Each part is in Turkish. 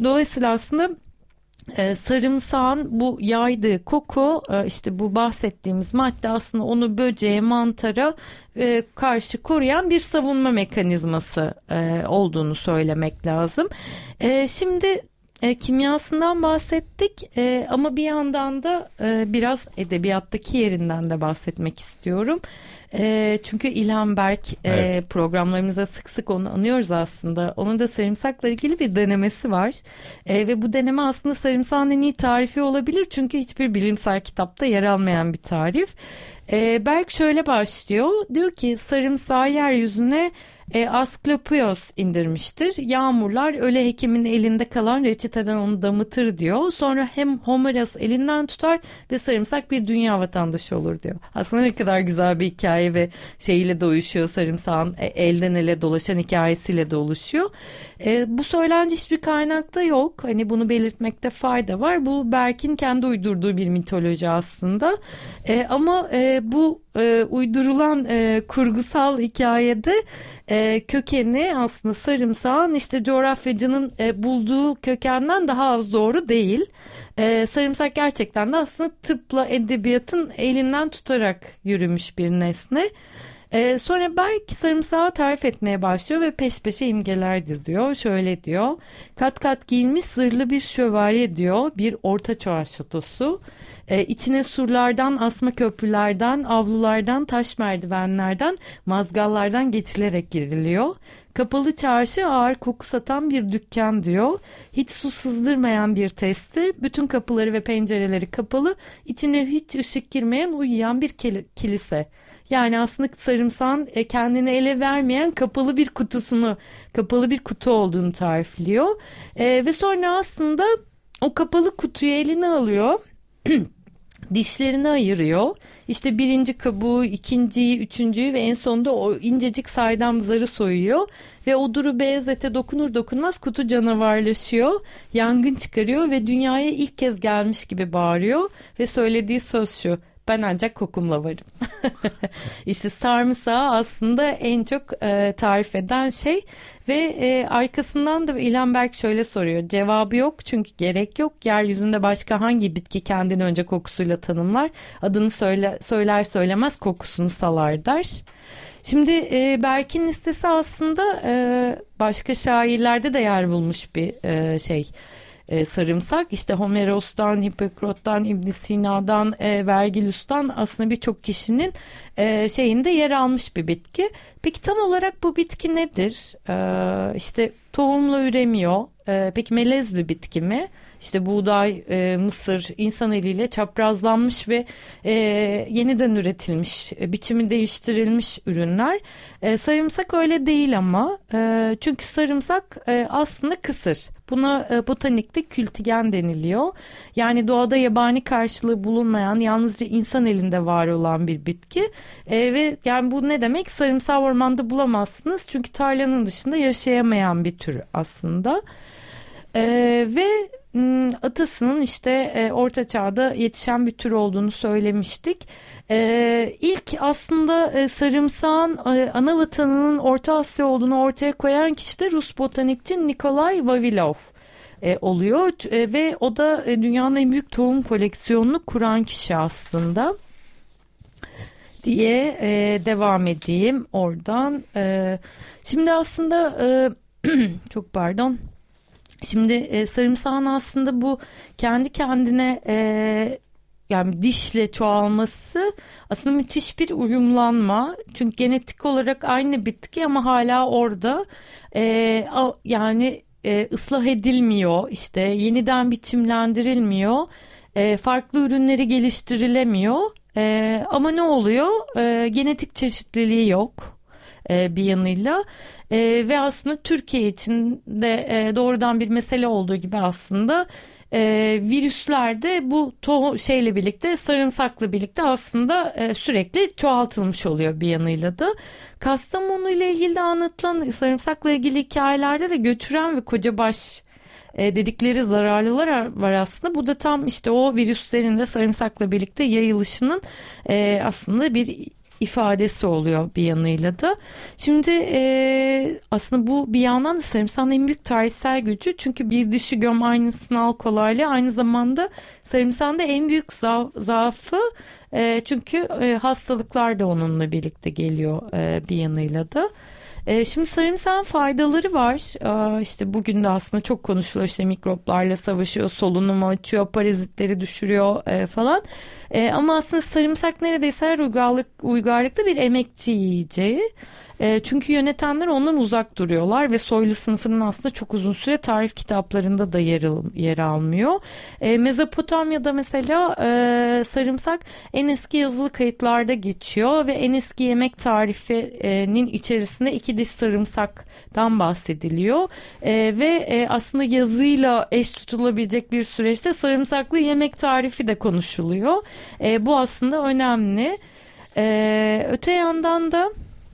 Dolayısıyla aslında sarımsağın bu yaydığı koku, işte bu bahsettiğimiz madde aslında onu böceğe, mantara karşı koruyan bir savunma mekanizması olduğunu söylemek lazım. Şimdi kimyasından bahsettik ama bir yandan da biraz edebiyattaki yerinden de bahsetmek istiyorum. Çünkü İlhan Berk evet, programlarımızda sık sık onu anıyoruz aslında. Onun da sarımsakla ilgili bir denemesi var. Ve bu deneme aslında sarımsağın en iyi tarifi olabilir. Çünkü hiçbir bilimsel kitapta yer almayan bir tarif. Berk şöyle başlıyor. Diyor ki sarımsağı yeryüzüne Asklepios indirmiştir. Yağmurlar öle hekimin elinde kalan reçeteden onu damıtır diyor. Sonra hem Homeros elinden tutar ve sarımsak bir dünya vatandaşı olur diyor. Aslında ne kadar güzel bir hikaye ve şeyiyle de uyuşuyor, sarımsağın elden ele dolaşan hikayesiyle de oluşuyor. Bu söylence hiçbir kaynakta yok. Hani bunu belirtmekte fayda var. Bu Berk'in kendi uydurduğu bir mitoloji aslında. Ama bu uydurulan kurgusal hikayede kökeni aslında sarımsağın işte coğrafyacının bulduğu kökenden daha az doğru değil. Sarımsak gerçekten de aslında tıpla edebiyatın elinden tutarak yürümüş bir nesne. Sonra Berk sarımsağı tarif etmeye başlıyor ve peş peşe imgeler diziyor. Şöyle diyor: kat kat giyinmiş zırhlı bir şövalye diyor, bir ortaçağ şatosu. İçine surlardan, asma köprülerden, avlulardan, taş merdivenlerden, mazgallardan geçilerek giriliyor. Kapalı çarşı, ağır koku satan bir dükkan diyor. Hiç su sızdırmayan bir testi, bütün kapıları ve pencereleri kapalı, içine hiç ışık girmeyen uyuyan bir kilise. Yani aslında sarımsağın kendini ele vermeyen kapalı bir kutu olduğunu tarifliyor. Ve sonra aslında o kapalı kutuyu eline alıyor. Dişlerini ayırıyor. İşte birinci kabuğu, ikinciyi, üçüncüyü ve en sonunda o incecik saydam zarı soyuyor. Ve o duru beyaz ete dokunur dokunmaz kutu canavarlaşıyor. Yangın çıkarıyor ve dünyaya ilk kez gelmiş gibi bağırıyor. Ve söylediği söz şu: ben ancak kokumla varım. İşte sarımsağı aslında en çok tarif eden şey ve arkasından da İlhan Berk şöyle soruyor: cevabı yok çünkü gerek yok. Yeryüzünde başka hangi bitki kendini önce kokusuyla tanımlar? Adını söyler söylemez kokusunu salar der. Şimdi Berk'in listesi aslında başka şairlerde de yer bulmuş bir şey. Sarımsak işte Homeros'tan, Hippokrat'tan, İbn Sina'dan, Vergilius'tan aslında birçok kişinin şeyinde yer almış bir bitki. Peki tam olarak bu bitki nedir? İşte tohumla üremiyor. Peki melez bir bitki mi? İşte buğday, mısır insan eliyle çaprazlanmış ve yeniden üretilmiş, biçimi değiştirilmiş ürünler. Sarımsak öyle değil ama çünkü sarımsak aslında kısır. Buna botanikte kültigen deniliyor. Yani doğada yabani karşılığı bulunmayan, yalnızca insan elinde var olan bir bitki. Ve yani bu ne demek? Sarımsağı ormanda bulamazsınız çünkü tarlanın dışında yaşayamayan bir tür aslında. Ve atasının işte Orta Çağ'da yetişen bir tür olduğunu söylemiştik. İlk aslında sarımsağın ana vatanının Orta Asya olduğunu ortaya koyan kişi de Rus botanikçi Nikolay Vavilov oluyor. Ve o da dünyanın en büyük tohum koleksiyonunu kuran kişi aslında diye devam edeyim oradan. Şimdi aslında çok pardon. Şimdi sarımsağın aslında bu kendi kendine yani dişle çoğalması aslında müthiş bir uyumlanma. Çünkü genetik olarak aynı bitki ama hala orada yani ıslah edilmiyor, işte yeniden biçimlendirilmiyor, farklı ürünleri geliştirilemiyor. Ama ne oluyor? Genetik çeşitliliği yok. Bir yanıyla ve aslında Türkiye için de doğrudan bir mesele olduğu gibi aslında virüslerde bu şeyle birlikte, sarımsakla birlikte aslında sürekli çoğaltılmış oluyor bir yanıyla da. Kastamonu ile ilgili de anlatılan sarımsakla ilgili hikayelerde de göçüren ve kocabaş dedikleri zararlılar var aslında. Bu da tam işte o virüslerin de sarımsakla birlikte yayılışının aslında bir ifadesi oluyor bir yanıyla da. Şimdi aslında bu bir yandan da sarımsağın en büyük tarihsel gücü, çünkü bir dişi göm aynısını al kolaylığı, aynı zamanda sarımsağın da en büyük zaafı, çünkü hastalıklar da onunla birlikte geliyor bir yanıyla da. Şimdi sarımsağın faydaları var. İşte bugün de aslında çok konuşuluyor. İşte mikroplarla savaşıyor, solunumu açıyor, parazitleri düşürüyor falan. Ama aslında sarımsak neredeyse her uygarlıkta bir emekçi yiyeceği. Çünkü yönetenler ondan uzak duruyorlar ve soylu sınıfının aslında çok uzun süre tarif kitaplarında da yer almıyor. Mezopotamya'da mesela sarımsak en eski yazılı kayıtlarda geçiyor ve en eski yemek tarifinin içerisinde 2 diş sarımsaktan bahsediliyor. Ve aslında yazıyla eş tutulabilecek bir süreçte sarımsaklı yemek tarifi de konuşuluyor. Bu aslında önemli. Öte yandan da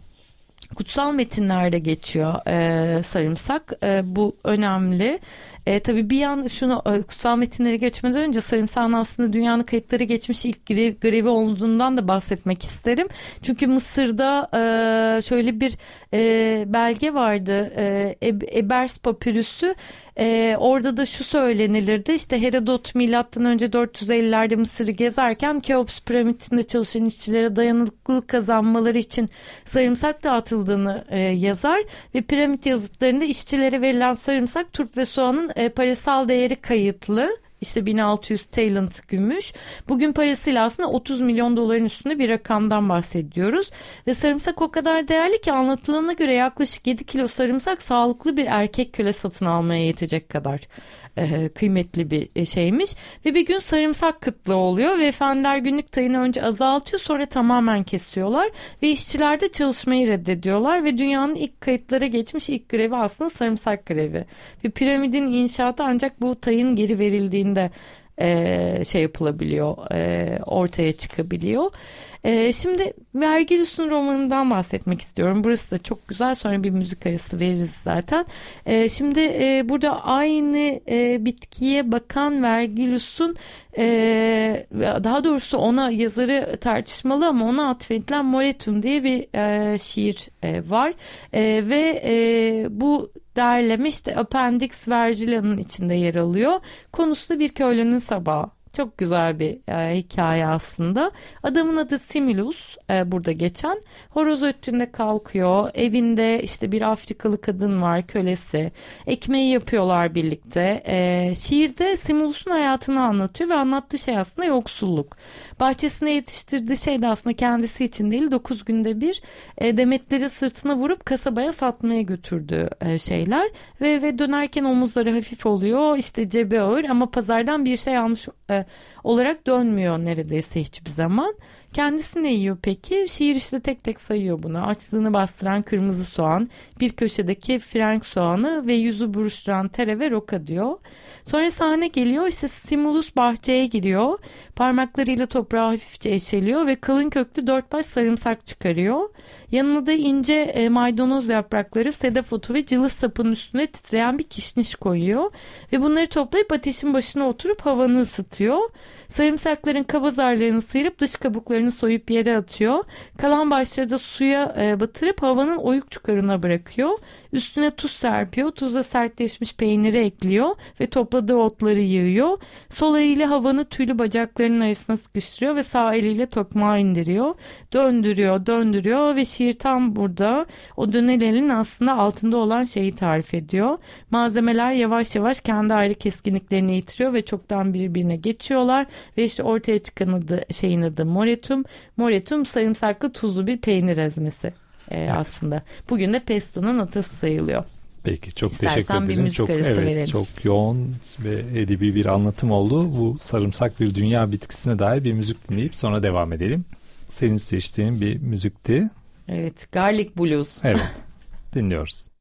kutsal metinlerde geçiyor sarımsak. Bu önemli. Tabii bir yan şunu, kutsal metinlere geçmeden önce sarımsağın aslında dünyanın kayıtları geçmiş ilk grevi olduğundan da bahsetmek isterim. Çünkü Mısır'da şöyle bir belge vardı, Ebers papirüsü. Orada da şu söylenilirdi, işte Herodot milattan önce 450'lerde Mısır'ı gezerken Keops piramitinde çalışan işçilere dayanıklılık kazanmaları için sarımsak dağıtıldığını yazar ve piramit yazıtlarında işçilere verilen sarımsak, turp ve soğanın parasal değeri kayıtlı. İşte 1600 talent gümüş. Bugün parasıyla aslında 30 milyon doların üstünde bir rakamdan bahsediyoruz. Ve sarımsak o kadar değerli ki anlatılana göre yaklaşık 7 kilo sarımsak sağlıklı bir erkek köle satın almaya yetecek kadar kıymetli bir şeymiş. Ve bir gün sarımsak kıtlığı oluyor ve efendiler günlük tayını önce azaltıyor, sonra tamamen kesiyorlar. Ve işçiler de çalışmayı reddediyorlar ve dünyanın ilk kayıtlara geçmiş ilk grevi aslında sarımsak grevi. Ve piramidin inşaatı ancak bu tayın geri verildiğinde şey yapılabiliyor, ortaya çıkabiliyor. Şimdi Vergilius'un romanından bahsetmek istiyorum. Burası da çok güzel. Sonra bir müzik arası veririz zaten. Şimdi burada aynı bitkiye bakan Vergilius'un, daha doğrusu ona yazarı tartışmalı ama ona atfedilen Moretum diye bir şiir var. Ve bu derleme işte Appendix Virgilia'nın içinde yer alıyor. Konusu da bir köylünün sabahı. Çok güzel bir hikaye aslında. Adamın adı Simulus, burada geçen. Horoz öttüğünde kalkıyor. Evinde işte bir Afrikalı kadın var, kölesi. Ekmeği yapıyorlar birlikte. Şiirde Simulus'un hayatını anlatıyor ve anlattığı şey aslında yoksulluk. Bahçesine yetiştirdiği şey de aslında kendisi için değil, 9 günde bir demetleri sırtına vurup kasabaya satmaya götürdüğü şeyler. Ve dönerken omuzları hafif oluyor. İşte cebi ağır ama pazardan bir şey almış olarak dönmüyor neredeyse hiçbir zaman. Kendisi ne yiyor peki? Şiir işte tek tek sayıyor bunu. Açlığını bastıran kırmızı soğan, bir köşedeki frenk soğanı ve yüzü buruşturan tere ve roka diyor. Sonra sahne geliyor, işte Simulus bahçeye giriyor. Parmaklarıyla toprağı hafifçe eşeliyor ve kalın köklü 4 baş sarımsak çıkarıyor. Yanına da ince maydanoz yaprakları, sedef otu ve cılız sapının üstüne titreyen bir kişniş koyuyor. Ve bunları toplayıp ateşin başına oturup havanı ısıtıyor. Sarımsakların kaba zarlarını sıyırıp dış kabuklarını soyup yere atıyor. Kalan başları da suya batırıp havanın oyuk çukuruna bırakıyor. Üstüne tuz serpiyor. Tuzla sertleşmiş peyniri ekliyor ve topladığı otları yığıyor. Sol eliyle havanı tüylü bacaklarının arasına sıkıştırıyor ve sağ eliyle tokmağı indiriyor. Döndürüyor ve şiir tam burada o dönen elin aslında altında olan şeyi tarif ediyor. Malzemeler yavaş yavaş kendi ayrı keskinliklerini yitiriyor ve çoktan birbirine geçiyorlar ve işte ortaya çıkan şeyin adı Moretum. Moretum sarımsaklı tuzlu bir peynir ezmesi aslında. Bugün de pesto'nun atası sayılıyor. Peki, çok İstersen teşekkür ederim. Bir müzik arası verelim. Çok yoğun ve edebi bir anlatım oldu. Bu sarımsak bir dünya bitkisine dair bir müzik dinleyip sonra devam edelim. Senin seçtiğin bir müzikti. Evet, Garlic Blues. Evet, dinliyoruz.